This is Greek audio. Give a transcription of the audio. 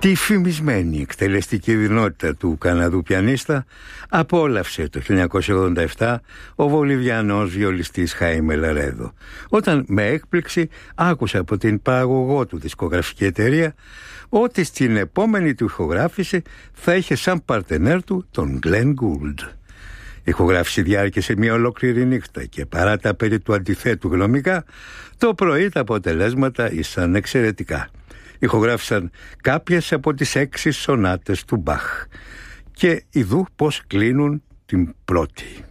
Τη φημισμένη εκτελεστική δυνότητα του Καναδού πιανίστα απόλαυσε το 1987 ο Βολιβιανός βιολιστής Χάιμε Λαρέδο, όταν με έκπληξη άκουσε από την παραγωγό του δισκογραφική εταιρεία ότι στην επόμενη του ηχογράφηση θα είχε σαν παρτενέρ του τον Γκλεν Γκούλντ. Η ηχογράφηση διάρκησε μια ολόκληρη νύχτα και παρά τα περί του αντιθέτου γνωμικά, το πρωί τα αποτελέσματα ήσαν εξαιρετικά. Ηχογράφησαν κάποιες από τις 6 σονάτες του Μπαχ και ειδού πως κλείνουν την πρώτη.